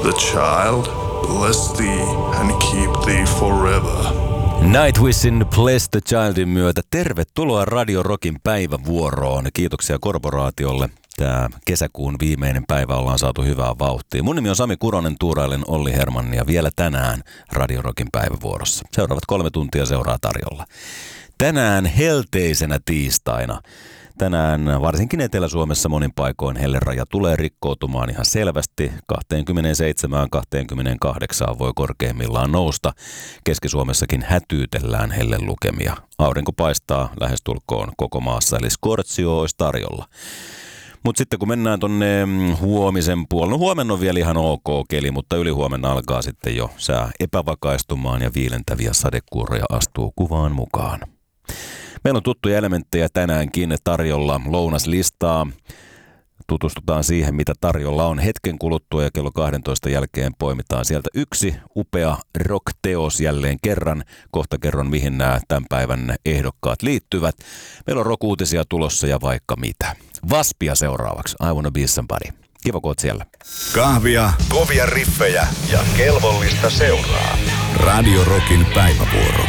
The child bless thee and keep thee forever. Nightwishin Bless the Childin myötä tervetuloa Radio Rockin päivävuoroon. Kiitoksia korporaatiolle. Tämä kesäkuun viimeinen päivä ollaan saatu hyvää vauhtia. Mun nimi on Sami Kuronen, tuurailen Olli Hermanni ja vielä tänään Radio Rockin päivävuorossa. Seuraavat 3 tuntia seuraa tarjolla. Tänään helteisenä tiistaina. Tänään varsinkin Etelä-Suomessa monin paikoin helleraja tulee rikkoutumaan ihan selvästi. 27-28 voi korkeimmillaan nousta. Keski-Suomessakin hätyytellään hellelukemia. Aurinko paistaa lähestulkoon koko maassa, eli skortsio olisi tarjolla. Mutta sitten kun mennään tonne huomisen puolelle, no huomenna on vielä ihan ok keli, mutta ylihuomenna alkaa sitten jo sää epävakaistumaan ja viilentäviä sadekuuroja astuu kuvaan mukaan. Meillä on tuttuja elementtejä tänäänkin tarjolla lounaslistaa. Tutustutaan siihen, mitä tarjolla on hetken kuluttua ja kello 12 jälkeen poimitaan sieltä yksi upea rock-teos jälleen kerran. Kohta kerron, mihin nämä tämän päivän ehdokkaat liittyvät. Meillä on rock-uutisia tulossa ja vaikka mitä. Waspia seuraavaksi. I wanna be somebody. Kiva, kun oot siellä. Kahvia, kovia riffejä ja kelvollista seuraa. Radio Rockin päivävuoro.